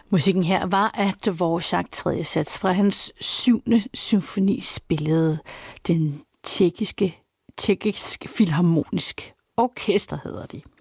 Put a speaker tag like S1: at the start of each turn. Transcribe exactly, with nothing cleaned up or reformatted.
S1: Musikken her var af Dvorak tredje sats fra hans syvende symfoni, spillede den tjekkiske, tjekkisk filharmonisk orkester, hedder de.